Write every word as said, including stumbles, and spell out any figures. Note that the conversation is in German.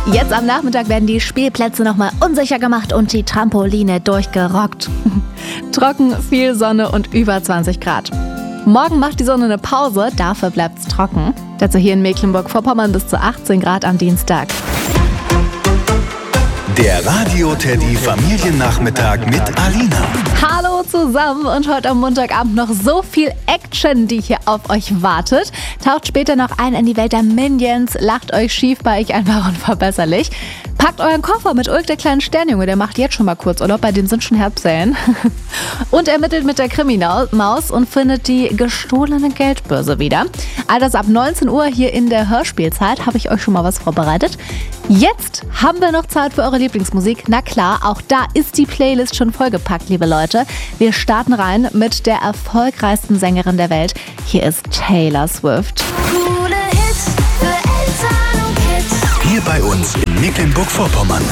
Jetzt am Nachmittag werden die Spielplätze nochmal unsicher gemacht und die Trampoline durchgerockt. Trocken, viel Sonne und über zwanzig Grad. Morgen macht die Sonne eine Pause, dafür bleibt's trocken. Dazu hier in Mecklenburg-Vorpommern bis zu achtzehn Grad am Dienstag. Der Radio-Teddy Familiennachmittag mit Alina. Hallo zusammen und heute am Montagabend noch so viel Action, die hier auf euch wartet. Taucht später noch ein in die Welt der Minions, lacht euch schief bei ich einfach unverbesserlich. Packt euren Koffer mit Ulk, der kleinen Sternjunge, der macht jetzt schon mal Kurzurlaub, bei dem sind schon Herbstferien. Und ermittelt mit der Krimi-Maus und findet die gestohlene Geldbörse wieder. All das ab neunzehn Uhr hier in der Hörspielzeit, habe ich euch schon mal was vorbereitet. Jetzt haben wir noch Zeit für eure Lieblingsmusik. Na klar, auch da ist die Playlist schon vollgepackt, liebe Leute. Wir starten rein mit der erfolgreichsten Sängerin der Welt. Hier ist Taylor Swift. Hier bei uns in Mecklenburg-Vorpommern.